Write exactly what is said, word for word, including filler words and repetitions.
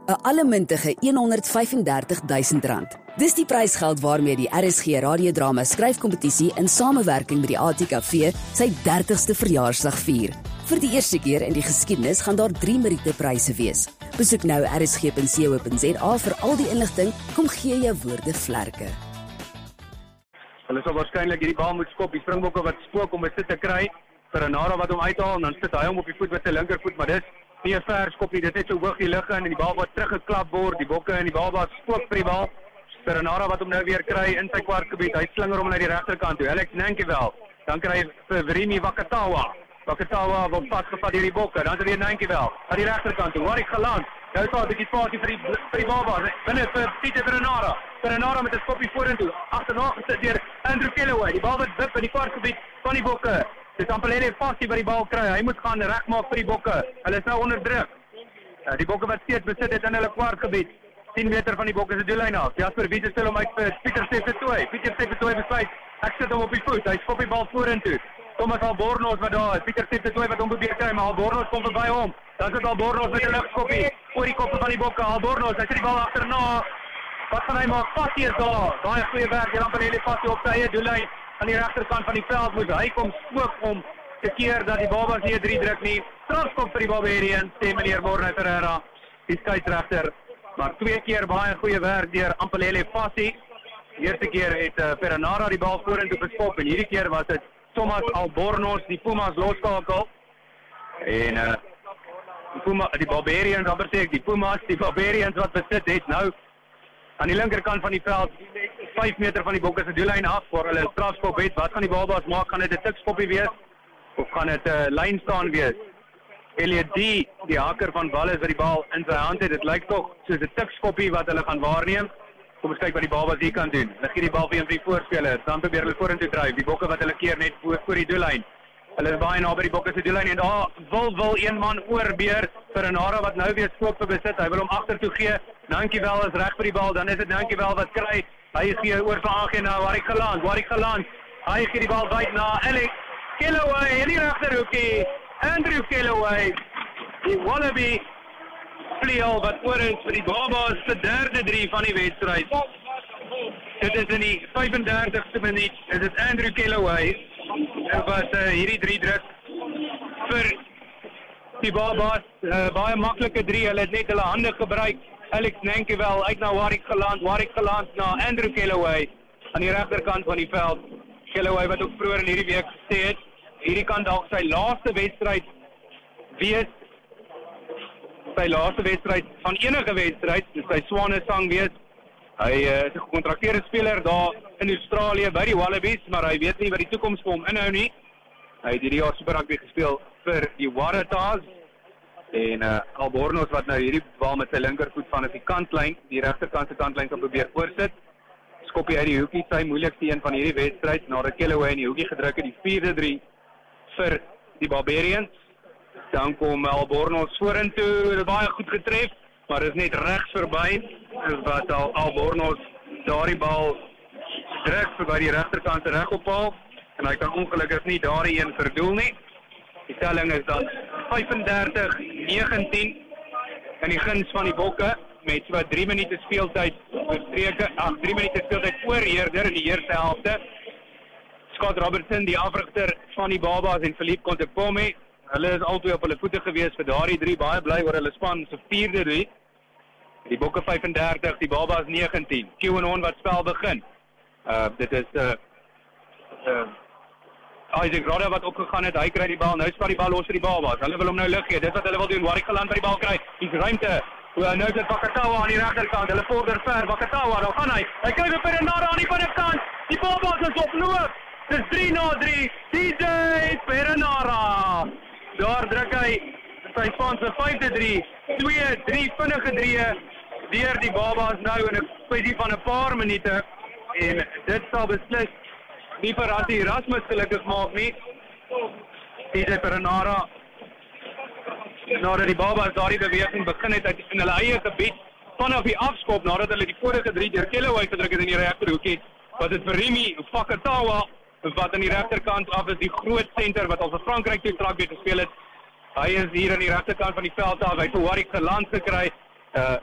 'n allemintige honderd vyfendertig duisend rand. Dis die prysgeld waarmee die R S G radiodrama skryfkompetisie in samewerking met die A T K V sy dertigste verjaarsdag vier. Vir die eerste keer in die geskiedenis gaan daar drie Meriete-pryse wees. Besoek nou r s g punt co punt z a vir al die inligting. Kom gee jou woorde vlerke. Hulle sal waarskynlik hierdie bal moet skop, die Springbokke wat spook om 'n sit te kry, Perenara wat hom uithaal en dan sit hy hom op die voet met sy linkervoet, maar dis nie 'n ver skop nie, dit het so hoog die lug in en die bal wat teruggeklap word, die Bokke en die bal wat spook vir die bal. Perenara wat hom nou weer kry in sy kwartgebied, hy slinger hom na die regterkant toe, Alex Nankiewel, dan kry hy vir Virimi Vakatawa, Vakatawa word vasgevat deur die Bokke, dan is er weer Nankiewel, aan die regterkant toe, Warwick Geland, nou is daar 'n bietjie spasie vir die, vir die bal, binne vir Pieter Perenara, Perenara met 'n skopie vorentoe, agterna gesit deur Andrew Kellaway, die bal wat wip in die kwartgebied van die Bokke, dis Ampelele Fassie by die bal kry, hy moet gaan regmaak vir die Bokke, hulle is nou onder druk, uh, die Bokke wat steeds besit het in hulle kwartgebied, tien meter van die Bokke se doellyn af, Jasper Wiese stel hom uit vir Pieter Sefetoy, Pieter Sefetoy besluit, ek sit hom op die voet, hy skop die bal vorentoe, Thomas Albornoz wat daar is, Pieter Sefetoy wat hom probeer kry, maar Albornoz kom verby hom, dan sit Albornoz met 'n lugskoppie, oor die koppe van die Bokke, Albornoz, hy sit die bal agterna, wat gaan hy maak, Fassie is daar, baie goeie werk, hier Ampelele Fassie op sy eie doellyn, aan die regterkant van die veld moet hy kom spook om te keer dat die Babas nie 'n drie druk nie. Strafskop vir die Barbarians, sê meneer Morne Ferreira, die skeieregter. Maar twee keer baie goeie werk deur Ampelele Fassie. Die eerste keer het uh, Perenara die bal vorentoe geskop en hierdie keer was dit Thomas Albornoz die Pumas loskakel. En uh, die Puma, die Barbarians, amper sê ek, die Pumas, die Barbarians wat besit het nou aan die linkerkant van die veld, vyf meter van die Bokke se doellyn af, waar hulle 'n strafskop het. Wat gaan die Babas maak? Gaan dit 'n tikskoppie wees? Of gaan dit 'n uh, lyn staan wees? Elliot D, die haker van Wallis wat die bal in sy hand het, dit lyk tog soos 'n tikskoppie wat hulle gaan waarneem. Kom ons kyk wat die Babas hier kan doen. Hulle gee die bal vir een van die voorspelers, dan probeer hulle vorentoe dryf. Die Bokke wat hulle keer net voor, voor die doellyn. Hulle is baie naby die Bokke se doellyn en daar wil wil een man oorbeer vir 'n Nara wat nou weer skoop te besit. Hy wil hom agtertoe gee. Nankiewel is reg vir die bal, dan is dit Nankiewel wat kry. Hy gee oor vir aangee na Warwick Geland. Warwick Geland. Hy gee die bal wyd na Alex Kellaway in die regterhoekie. Andrew Kellaway. Die Wallaby vleuel wat oor is vir die Babas se derde drie van die wedstryd. Dit is in die vyfendertigste minuut. Dit is Andrew Kellaway wat uh, hierdie drie druk vir die Babas. Uh, baie maklike drie. Hulle het net hulle hande gebruik. Alex Nankiewel uit na Warwick Geland. Warwick Geland na Andrew Kellaway aan die regterkant van die veld. Kellaway wat ook vroeër in hierdie week gesê het, hierdie kan dalk sy laaste wedstryd wees. Sy laaste wedstryd van enige wedstryd, dis sy swanesang wees. Hy uh, is 'n gekontrakteerde speler daar in Australië by die Wallabies, maar hy weet nie wat die toekoms vir hom inhou nie. Hy het hierdie jaar Super Rugby gespeel vir die Waratahs. En uh, Albornoz wat nou hierdie bal met sy linkervoet vanaf die kantlyn, die regterkant se kantlyn kan probeer voorsit. Skoppie uit die hoekie, sy moeilikste een van hierdie wedstryd, nadat Kellaway in die hoekie gedruk het, die vierde drie vir die Barbarians. Dan kom Albornoz vorentoe, baie goed getref, maar is net regs verby. Is wat al Albornoz daardie bal druk verby die regterkant reg ophaal en hy kan ongelukkig nie daardie een verdoel nie. Die telling is dan vyfendertig negentien in die guns van die Bokke met so drie minute speeltyd verstreke, ag drie minute speeltyd voor eerder in die eerste helfte. Scott Robertson, die afrigter van die Babas en Philippe Contepome, hulle is albei op hulle voete gewees vir daardie drie, baie bly oor hulle span se vierde drie. Die Bokke vyfendertig, die Babas negentien. Q en on wat spel begin. Uh dit is uh, uh Isaac Rodda wat opgegaan het, hy kry die bal, nou spat die bal los vir die Babas. Hulle wil hom nou lig gee, dit wat hulle wil doen. Warwick Geland by die bal kry, die ruimte. Nou is dit Vakatawa aan die regterkant, hulle vorder ver, Vakatawa, daar gaan hy. Hy kry vir Perenara aan die binnekant, die Babas is op loop. Dis drie na drie, D J Perenara. Daar druk hy sy span se vyfde drie, twee, drie vinnige drieë deur die Babas nou in 'n kwessie van 'n paar minute. En dit sal beslis nie vir Rassie Erasmus gelukkig maak nie. D J Perenara, nadat die Babas daardie beweging begin het uit in hulle eie gebied, vanaf die afskop, nadat hulle die vorige drie deur Kellaway gedruk het in die regterhoekie, was dit vir Virimi Vakatawa, wat aan die regterkant af is, die groot senter wat al vir Frankryk toe rugby gespeel het. Hy is hier aan die regterkant van die veld af, hy het vir Warwick Geland gekry. Uh,